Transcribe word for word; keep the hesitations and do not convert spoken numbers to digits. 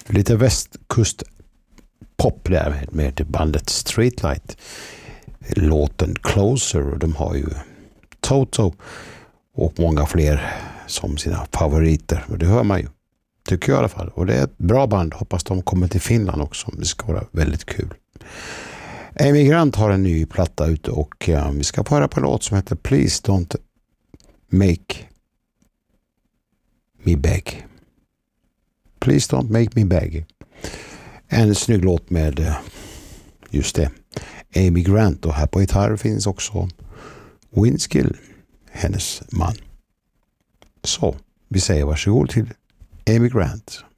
Lite västkust pop där med, med bandet Streetlight. Låten Closer, och de har ju Toto och många fler som sina favoriter. Och det hör man ju, tycker jag i alla fall. Och det är ett bra band. Hoppas de kommer till Finland också. Det ska vara väldigt kul. Amy Grant har en ny platta ute och uh, vi ska få höra på en låt som heter Please Don't Make Me Beg. Please Don't Make Me Beg. En snygg låt med uh, just det, Amy Grant, och här på gitarr finns också Vince Gill, hennes man. Så, vi säger varsågod till Amy Grant.